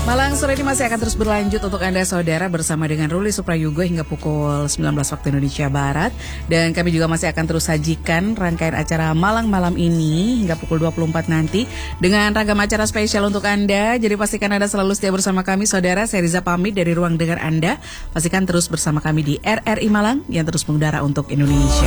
Malang sore ini masih akan terus berlanjut untuk Anda saudara bersama dengan Ruli Suprayugo hingga pukul 19 waktu Indonesia Barat. Dan kami juga masih akan terus sajikan rangkaian acara Malang malam ini hingga pukul 24 nanti dengan ragam acara spesial untuk Anda. Jadi pastikan Anda selalu setia bersama kami saudara. Saya Riza pamit dari ruang dengar Anda. Pastikan terus bersama kami di RRI Malang yang terus mengudara untuk Indonesia.